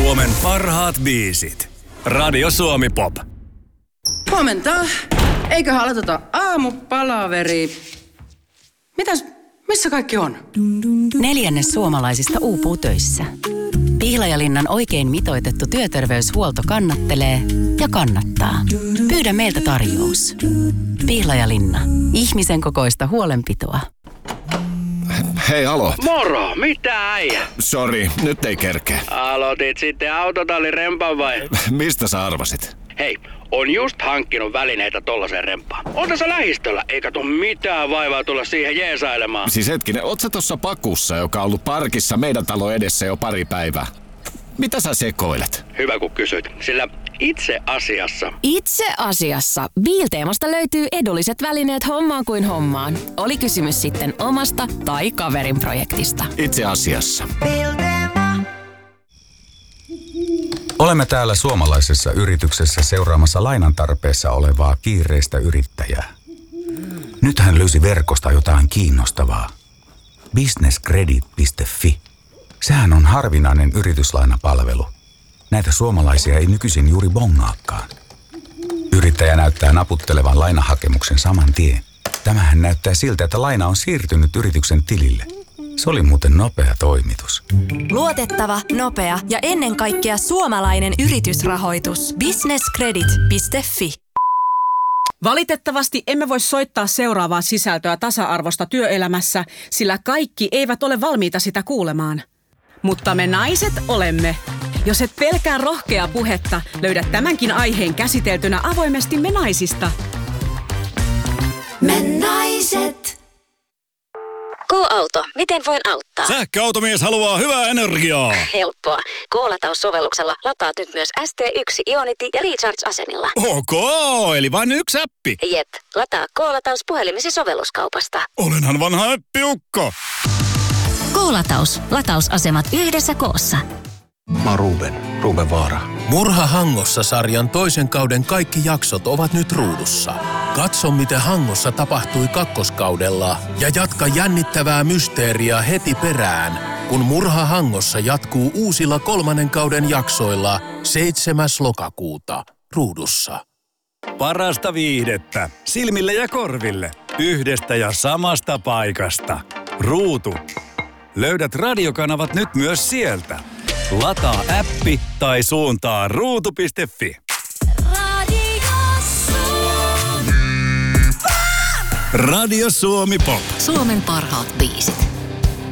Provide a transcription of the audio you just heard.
Suomen parhaat biisit. Radio Suomi Pop. Huomenta. Eiköhän aloiteta aamupalaveri. Missä kaikki on? 1/4 suomalaisista uupuu töissä. Pihlajalinnan oikein mitoitettu työterveyshuolto kannattelee ja kannattaa. Pyydä meiltä tarjous. Pihlajalinna. Ihmisen kokoista huolenpitoa. Hei, alo. Moro, mitä äijä? Sori, nyt ei kerkeä. Aloitit sitten autotallin rempan vai? Mistä sä arvasit? Hei, on just hankkinut välineitä tollasen rempaan. On tässä lähistöllä, eikä tuu mitään vaivaa tulla siihen jeesailemaan. Siis hetkinen, oot sä tossa pakussa, joka on ollut parkissa meidän talon edessä jo pari päivää? Mitä sä sekoilet? Hyvä kun kysyt, sillä itse asiassa Biilteemasta löytyy edulliset välineet hommaan kuin hommaan. Oli kysymys sitten omasta tai kaverin projektista. Itse asiassa. Olemme täällä suomalaisessa yrityksessä seuraamassa lainan tarpeessa olevaa kiireistä yrittäjää. Nyt hän löysi verkosta jotain kiinnostavaa. Businesscredit.fi. Sehän on harvinainen yrityslainapalvelu. Näitä suomalaisia ei nykyisin juuri bongaakaan. Yrittäjä näyttää naputtelevan lainahakemuksen saman tien. Tämähän näyttää siltä, että laina on siirtynyt yrityksen tilille. Se oli muuten nopea toimitus. Luotettava, nopea ja ennen kaikkea suomalainen yritysrahoitus. Businesscredit.fi. Valitettavasti emme voi soittaa seuraavaa sisältöä tasa-arvosta työelämässä, sillä kaikki eivät ole valmiita sitä kuulemaan. Mutta me naiset olemme. Jos et pelkää rohkeaa puhetta, löydät tämänkin aiheen käsiteltynä avoimesti Me naisista. Me naiset. K-auto. Miten voin auttaa? Sähköautomies haluaa hyvää energiaa. Helppoa. K-lataussovelluksella lataat nyt myös ST1, Ionity ja Recharge-asemilla. Ok, eli vain yksi appi. Jep. Lataa K-lataus puhelimesi sovelluskaupasta. Olenhan vanha äppiukko. K-lataus. Latausasemat yhdessä koossa. Mä oon Ruben Vaara. Murha Hangossa -sarjan toisen kauden kaikki jaksot ovat nyt ruudussa. Katso, mitä Hangossa tapahtui kakkoskaudella ja jatka jännittävää mysteeriä heti perään, kun Murha Hangossa jatkuu uusilla 3. kauden jaksoilla 7. lokakuuta ruudussa. Parasta viihdettä silmille ja korville yhdestä ja samasta paikasta. Ruutu. Löydät radiokanavat nyt myös sieltä. Lataa appi tai suuntaa ruutu.fi. Radio Suomi Pop. Suomen parhaat biisit.